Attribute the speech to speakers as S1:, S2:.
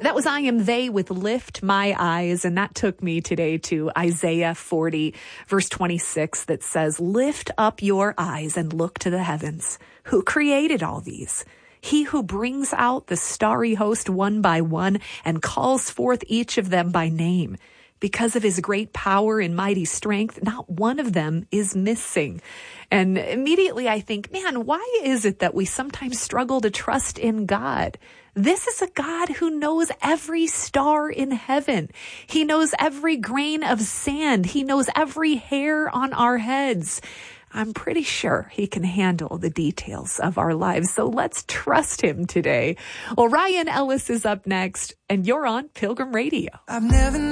S1: That was I Am They with Lift My Eyes, and that took me today to Isaiah 40, verse 26, that says, "Lift up your eyes and look to the heavens. Who created all these? He who brings out the starry host one by one and calls forth each of them by name. Because of his great power and mighty strength, not one of them is missing." And immediately I think, man, why is it that we sometimes struggle to trust in God? This is a God who knows every star in heaven. He knows every grain of sand. He knows every hair on our heads. I'm pretty sure he can handle the details of our lives. So let's trust him today. Well, Ryan Ellis is up next, and you're on Pilgrim Radio.